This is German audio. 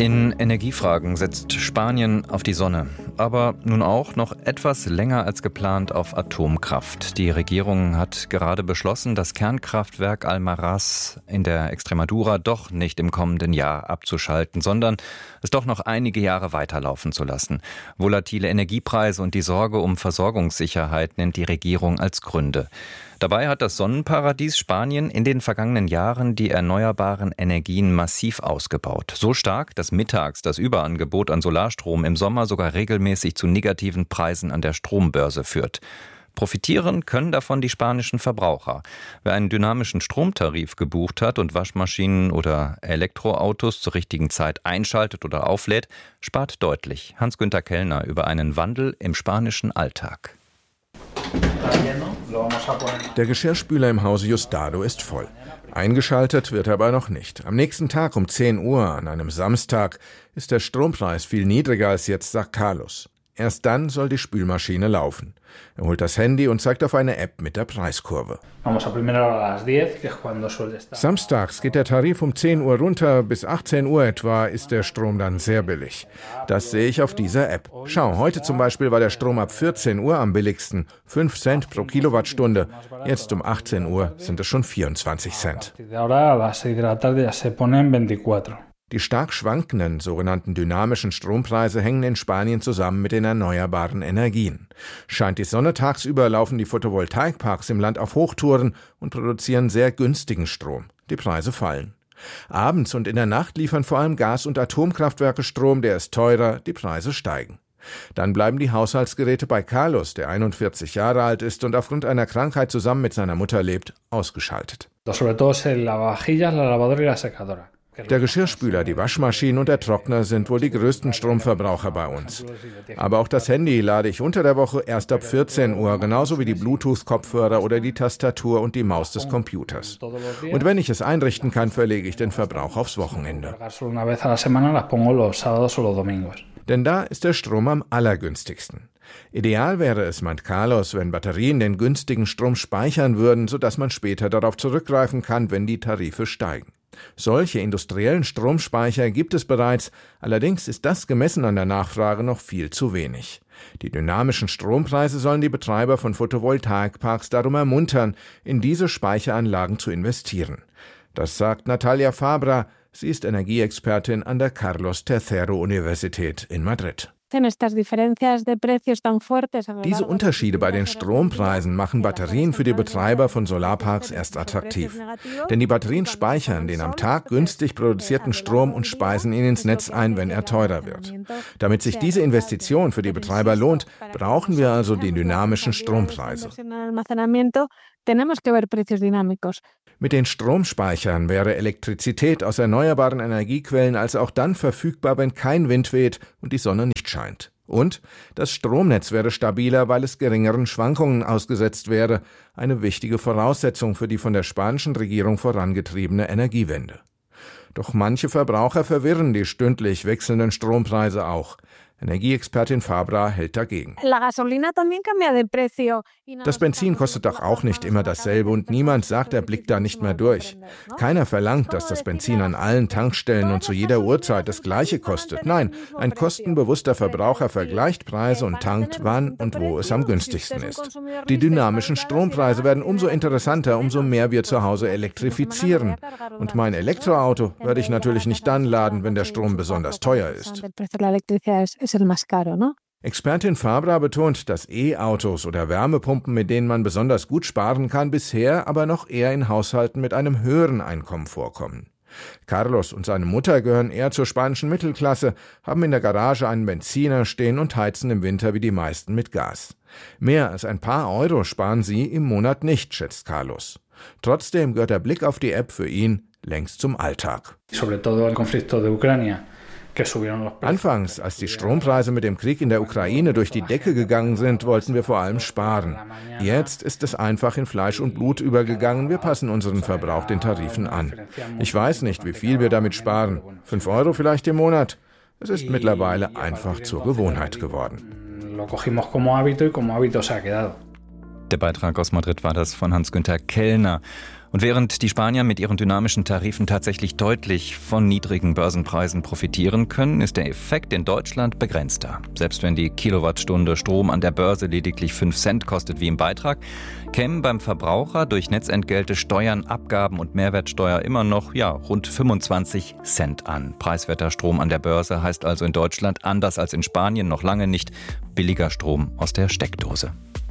In Energiefragen setzt Spanien auf die Sonne, aber nun auch noch etwas länger als geplant auf Atomkraft. Die Regierung hat gerade beschlossen, das Kernkraftwerk Almaraz in der Extremadura doch nicht im kommenden Jahr abzuschalten, sondern es doch noch einige Jahre weiterlaufen zu lassen. Volatile Energiepreise und die Sorge um Versorgungssicherheit nennt die Regierung als Gründe. Dabei hat das Sonnenparadies Spanien in den vergangenen Jahren die erneuerbaren Energien massiv ausgebaut. So stark, dass mittags das Überangebot an Solarstrom im Sommer sogar regelmäßig zu negativen Preisen an der Strombörse führt. Profitieren können davon die spanischen Verbraucher. Wer einen dynamischen Stromtarif gebucht hat und Waschmaschinen oder Elektroautos zur richtigen Zeit einschaltet oder auflädt, spart deutlich. Hans-Günther Kellner über einen Wandel im spanischen Alltag. Der Geschirrspüler im Hause Justado ist voll. Eingeschaltet wird er aber noch nicht. Am nächsten Tag um 10 Uhr, an einem Samstag, ist der Strompreis viel niedriger als jetzt, sagt Carlos. Erst dann soll die Spülmaschine laufen. Er holt das Handy und zeigt auf eine App mit der Preiskurve. Samstags geht der Tarif um 10 Uhr runter, bis 18 Uhr etwa ist der Strom dann sehr billig. Das sehe ich auf dieser App. Schau, heute zum Beispiel war der Strom ab 14 Uhr am billigsten, 5 Cent pro Kilowattstunde. Jetzt um 18 Uhr sind es schon 24 Cent. Die stark schwankenden sogenannten dynamischen Strompreise hängen in Spanien zusammen mit den erneuerbaren Energien. Scheint die Sonne tagsüber, laufen die Photovoltaikparks im Land auf Hochtouren und produzieren sehr günstigen Strom. Die Preise fallen. Abends und in der Nacht liefern vor allem Gas- und Atomkraftwerke Strom, der ist teurer, die Preise steigen. Dann bleiben die Haushaltsgeräte bei Carlos, der 41 Jahre alt ist und aufgrund einer Krankheit zusammen mit seiner Mutter lebt, ausgeschaltet. Der Geschirrspüler, die Waschmaschine und der Trockner sind wohl die größten Stromverbraucher bei uns. Aber auch das Handy lade ich unter der Woche erst ab 14 Uhr, genauso wie die Bluetooth-Kopfhörer oder die Tastatur und die Maus des Computers. Und wenn ich es einrichten kann, verlege ich den Verbrauch aufs Wochenende. Denn da ist der Strom am allergünstigsten. Ideal wäre es, meint Carlos, wenn Batterien den günstigen Strom speichern würden, sodass man später darauf zurückgreifen kann, wenn die Tarife steigen. Solche industriellen Stromspeicher gibt es bereits, allerdings ist das gemessen an der Nachfrage noch viel zu wenig. Die dynamischen Strompreise sollen die Betreiber von Photovoltaikparks darum ermuntern, in diese Speicheranlagen zu investieren. Das sagt Natalia Fabra, sie ist Energieexpertin an der Carlos III Universität in Madrid. Diese Unterschiede bei den Strompreisen machen Batterien für die Betreiber von Solarparks erst attraktiv. Denn die Batterien speichern den am Tag günstig produzierten Strom und speisen ihn ins Netz ein, wenn er teurer wird. Damit sich diese Investition für die Betreiber lohnt, brauchen wir also die dynamischen Strompreise. Mit den Stromspeichern wäre Elektrizität aus erneuerbaren Energiequellen also auch dann verfügbar, wenn kein Wind weht und die Sonne nicht scheint. Und das Stromnetz wäre stabiler, weil es geringeren Schwankungen ausgesetzt wäre, eine wichtige Voraussetzung für die von der spanischen Regierung vorangetriebene Energiewende. Doch manche Verbraucher verwirren die stündlich wechselnden Strompreise auch. Energieexpertin Fabra hält dagegen. Das Benzin kostet doch auch nicht immer dasselbe und niemand sagt, er blickt da nicht mehr durch. Keiner verlangt, dass das Benzin an allen Tankstellen und zu jeder Uhrzeit das Gleiche kostet. Nein, ein kostenbewusster Verbraucher vergleicht Preise und tankt, wann und wo es am günstigsten ist. Die dynamischen Strompreise werden umso interessanter, umso mehr wir zu Hause elektrifizieren. Und mein Elektroauto werde ich natürlich nicht dann laden, wenn der Strom besonders teuer ist. Expertin Fabra betont, dass E-Autos oder Wärmepumpen, mit denen man besonders gut sparen kann, bisher aber noch eher in Haushalten mit einem höheren Einkommen vorkommen. Carlos und seine Mutter gehören eher zur spanischen Mittelklasse, haben in der Garage einen Benziner stehen und heizen im Winter wie die meisten mit Gas. Mehr als ein paar Euro sparen sie im Monat nicht, schätzt Carlos. Trotzdem gehört der Blick auf die App für ihn längst zum Alltag. Anfangs, als die Strompreise mit dem Krieg in der Ukraine durch die Decke gegangen sind, wollten wir vor allem sparen. Jetzt ist es einfach in Fleisch und Blut übergegangen. Wir passen unseren Verbrauch den Tarifen an. Ich weiß nicht, wie viel wir damit sparen. 5 Euro vielleicht im Monat. Es ist mittlerweile einfach zur Gewohnheit geworden. Der Beitrag aus Madrid war das von Hans-Günther Kellner. Und während die Spanier mit ihren dynamischen Tarifen tatsächlich deutlich von niedrigen Börsenpreisen profitieren können, ist der Effekt in Deutschland begrenzter. Selbst wenn die Kilowattstunde Strom an der Börse lediglich 5 Cent kostet wie im Beitrag, kämen beim Verbraucher durch Netzentgelte, Steuern, Abgaben und Mehrwertsteuer immer noch rund 25 Cent an. Preiswerter Strom an der Börse heißt also in Deutschland, anders als in Spanien, noch lange nicht billiger Strom aus der Steckdose.